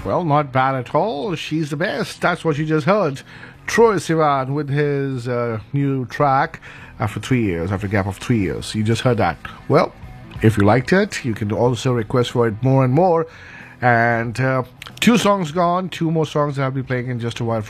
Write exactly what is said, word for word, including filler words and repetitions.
Well, not bad at all. She's the best. That's what you just heard. Troye Sivan with his uh, new track after three years, after a gap of three years. You just heard that. Well, if you liked it, you can also request for it more and more. And uh, two songs gone, two more songs I'll be playing in just a while.